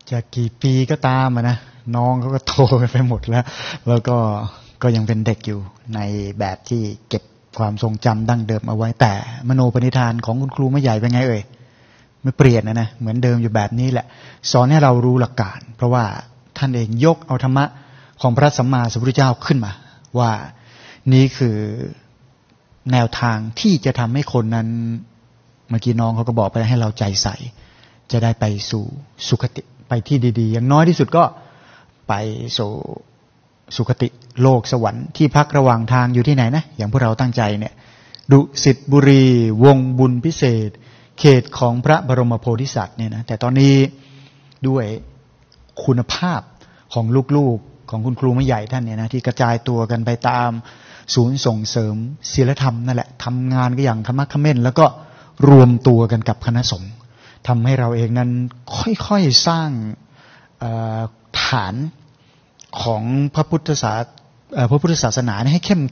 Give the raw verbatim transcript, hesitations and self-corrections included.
จะกี่ปีก็ตามนะน้องเขาก็โตกันไปหมดแล้วแล้วก็ก็ยังเป็นเด็กอยู่ในแบบที่เก็บความทรงจำดั้งเดิมเอาไว้แต่มโนปณิธานของคุณครูไม่ใหญ่เป็นไงเอ่ยไม่เปลี่ยนนะนะเหมือนเดิมอยู่แบบนี้แหละสอนให้เรารู้หลักการเพราะว่าท่านเองยกเอาธรรมะของพระสัมมาสัมพุทธเจ้าขึ้นมาว่านี่คือแนวทางที่จะทำให้คนนั้นเมื่อกี้น้องเขาก็บอกไปให้เราใจใส่จะได้ไปสู่สุคติไปที่ดีๆอย่างน้อยที่สุดก็ไปสู่สุคติโลกสวรรค์ที่พักระหว่างทางอยู่ที่ไหนนะอย่างพวกเราตั้งใจเนี่ยดุสิตบุรีวงบุญพิเศษเขตของพระบรมโพธิสัตว์เนี่ยนะแต่ตอนนี้ด้วยคุณภาพของลูกๆของคุณครูไม่ใหญ่ท่านเนี่ยนะที่กระจายตัวกันไปตามศูนย์ส่งเสริมศีลธรรมนั่นแหละทำงานก็อย่างขมักเขม้นแล้วก็รวมตัวกันกับคณะสงฆ์ทำให้เราเองนั้นค่อยๆสร้างฐานของพระพุทธศาสนาพระพุทธศาสนาให้เข้ม